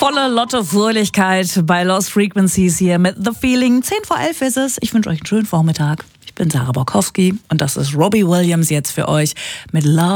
Volle Lotto-Fröhlichkeit bei Lost Frequencies hier mit The Feeling. 10:11 ist es. Ich wünsche euch einen schönen Vormittag. Ich bin Sarah Borkowski und das ist Robbie Williams jetzt für euch mit Love.